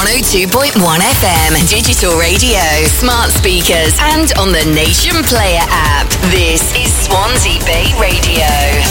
102.1 FM, digital radio, smart speakers, and on the Nation Player app. This is Swansea Bay Radio.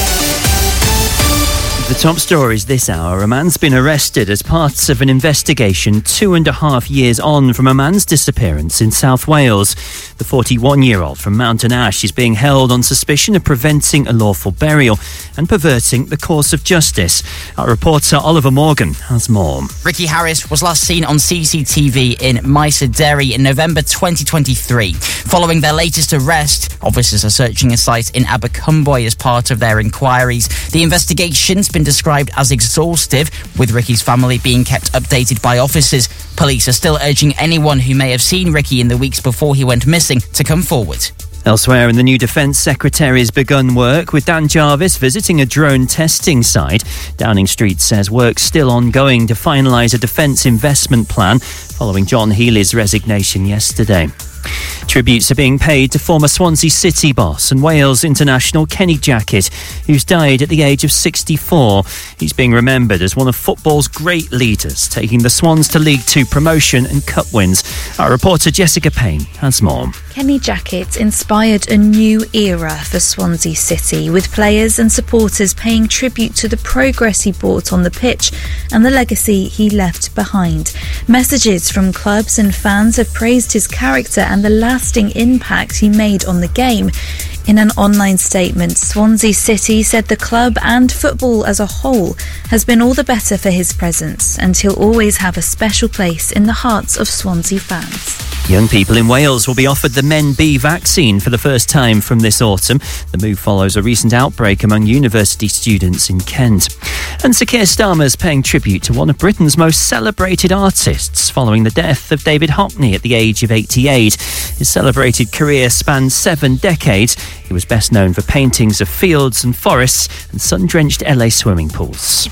The top stories this hour. A man's been arrested as part of an investigation 2.5 years on from a man's disappearance in South Wales. The 41-year-old from Mountain Ash is being held on suspicion of preventing a lawful burial and perverting the course of justice. Our reporter Oliver Morgan has more. Ricky Harris was last seen on CCTV in Mysedderry in November 2023. Following their latest arrest, officers are searching a site in Abercumboy as part of their inquiries. The investigation's been described as exhaustive, with Ricky's family being kept updated by officers. Police are still urging anyone who may have seen Ricky in the weeks before he went missing to come forward. Elsewhere, in the new Defence Secretary has begun work, with Dan Jarvis visiting a drone testing site. Downing Street says work's still ongoing to finalise a defence investment plan following John Healey's resignation yesterday. Tributes are being paid to former Swansea City boss and Wales international Kenny Jackett, who's died at the age of 64. He's being remembered as one of football's great leaders, taking the Swans to League Two promotion and cup wins. Our reporter Jessica Payne has more. Kenny Jackett inspired a new era for Swansea City, with players and supporters paying tribute to the progress he brought on the pitch and the legacy he left behind. Messages from clubs and fans have praised his character and the lasting impact he made on the game. In an online statement, Swansea City said the club and football as a whole has been all the better for his presence, and he'll always have a special place in the hearts of Swansea fans. Young people in Wales will be offered the Men B vaccine for the first time from this autumn. The move follows a recent outbreak among university students in Kent. And Sir Keir Starmer's paying tribute to one of Britain's most celebrated artists following the death of David Hockney at the age of 88. His celebrated career spanned 7 decades. He was best known for paintings of fields and forests and sun-drenched LA swimming pools.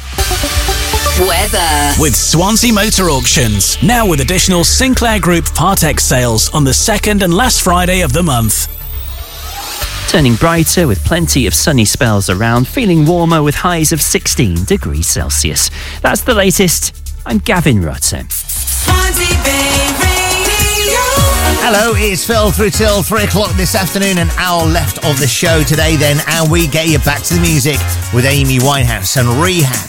Weather. With Swansea Motor Auctions, now with additional Sinclair Group Part-X sales on the second and last Friday of the month. Turning brighter with plenty of sunny spells around, feeling warmer with highs of 16 degrees Celsius. That's the latest. I'm Gavin Rutter. Hello, it's Phil through till 3 o'clock this afternoon, an hour left of the show today then, and we get you back to the music with Amy Winehouse and Rehab.